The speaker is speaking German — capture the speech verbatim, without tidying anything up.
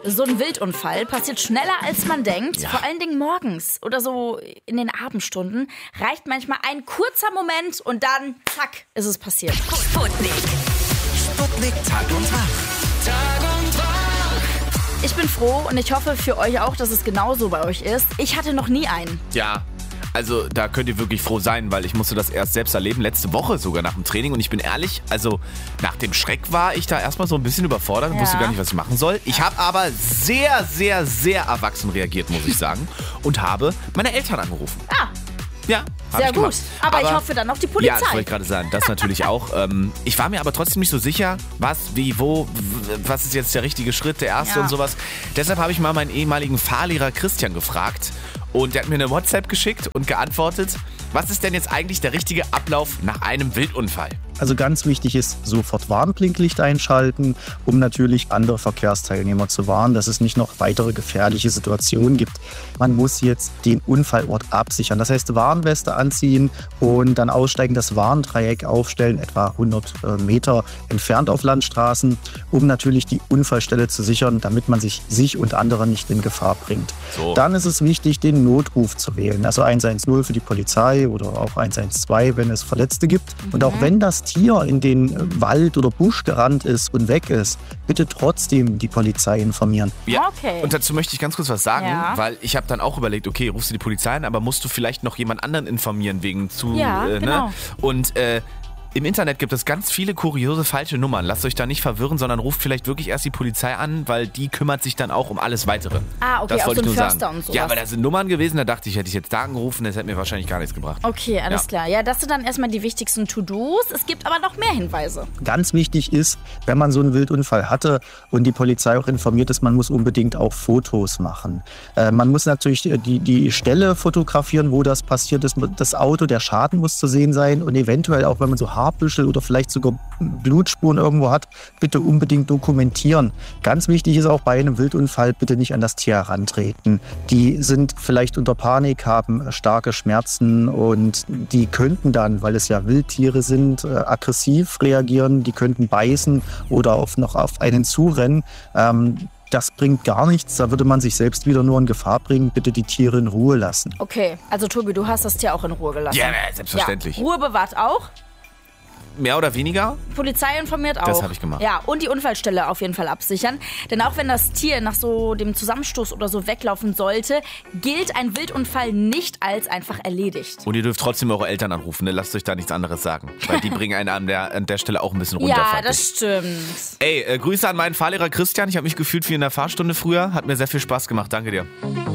So ein Wildunfall passiert schneller, als man denkt. Ja. Vor allen Dingen morgens oder so in den Abendstunden. Reicht manchmal ein kurzer Moment und dann, zack, ist es passiert. Sputnik. Sputnik Tag und Wach. Tag und Wach. Ich bin froh und ich hoffe für euch auch, dass es genauso bei euch ist. Ich hatte noch nie einen. Ja, also da könnt ihr wirklich froh sein, weil ich musste das erst selbst erleben, letzte Woche sogar nach dem Training. Und ich bin ehrlich, also nach dem Schreck war ich da erstmal so ein bisschen überfordert und Ja. wusste gar nicht, was ich machen soll. Ich habe aber sehr, sehr, sehr erwachsen reagiert, muss ich sagen. Und habe meine Eltern angerufen. Ah, Ja, hab sehr ich gut. gemacht. Aber, ich hoffe dann noch die Polizei. Ja, das wollte ich gerade sagen. Das natürlich auch. Ähm, ich war mir aber trotzdem nicht so sicher, was, wie, wo, w- was ist jetzt der richtige Schritt, der erste Ja. und sowas. Deshalb habe ich mal meinen ehemaligen Fahrlehrer Christian gefragt. Und der hat mir eine WhatsApp geschickt und geantwortet, was ist denn jetzt eigentlich der richtige Ablauf nach einem Wildunfall? Also ganz wichtig ist, sofort Warnblinklicht einschalten, um natürlich andere Verkehrsteilnehmer zu warnen, dass es nicht noch weitere gefährliche Situationen gibt. Man muss jetzt den Unfallort absichern. Das heißt, Warnweste anziehen und dann aussteigen, das Warndreieck aufstellen, etwa hundert Meter entfernt auf Landstraßen, um natürlich die Unfallstelle zu sichern, damit man sich, sich und andere nicht in Gefahr bringt. So. Dann ist es wichtig, den Notruf zu wählen. Also eins eins null für die Polizei oder auch eins eins zwei, wenn es Verletzte gibt. Und auch wenn das Tier in den Wald oder Busch gerannt ist und weg ist, bitte trotzdem die Polizei informieren. Ja. Okay. Und dazu möchte ich ganz kurz was sagen, Ja. weil ich habe dann auch überlegt, okay, rufst du die Polizei an, aber musst du vielleicht noch jemand anderen informieren wegen zu... Ja, äh, genau. ne? Und äh, im Internet gibt es ganz viele kuriose falsche Nummern. Lasst euch da nicht verwirren, sondern ruft vielleicht wirklich erst die Polizei an, weil die kümmert sich dann auch um alles Weitere. Ah, okay, das auch wollte so ich ein nur Förster sagen. und sowas. Ja, aber da sind Nummern gewesen, da dachte ich, hätte ich jetzt da angerufen, das hätte mir wahrscheinlich gar nichts gebracht. Okay, alles Ja. klar. Ja, das sind dann erstmal die wichtigsten To-Dos. Es gibt aber noch mehr Hinweise. Ganz wichtig ist, wenn man so einen Wildunfall hatte und die Polizei auch informiert ist, man muss unbedingt auch Fotos machen. Äh, man muss natürlich die, die Stelle fotografieren, wo das passiert ist. Das Auto, der Schaden muss zu sehen sein und eventuell auch, wenn man so Haarbüschel oder vielleicht sogar Blutspuren irgendwo hat, bitte unbedingt dokumentieren. Ganz wichtig ist auch bei einem Wildunfall, bitte nicht an das Tier herantreten. Die sind vielleicht unter Panik, haben starke Schmerzen und die könnten dann, weil es ja Wildtiere sind, äh, aggressiv reagieren, die könnten beißen oder auf, noch auf einen zurennen. Ähm, das bringt gar nichts, da würde man sich selbst wieder nur in Gefahr bringen. Bitte die Tiere in Ruhe lassen. Okay, also Tobi, du hast das Tier auch in Ruhe gelassen. Ja, selbstverständlich. Ja. Ruhe bewahrt auch. Mehr oder weniger? Polizei informiert auch. Das habe ich gemacht. Ja, und die Unfallstelle auf jeden Fall absichern. Denn auch wenn das Tier nach so dem Zusammenstoß oder so weglaufen sollte, gilt ein Wildunfall nicht als einfach erledigt. Und ihr dürft trotzdem eure Eltern anrufen, ne? Lasst euch da nichts anderes sagen. Weil die bringen einen an der, an der Stelle auch ein bisschen runter. Ja, fand das ich. stimmt. Ey, äh, Grüße an meinen Fahrlehrer Christian. Ich habe mich gefühlt wie in der Fahrstunde früher. Hat mir sehr viel Spaß gemacht. Danke dir.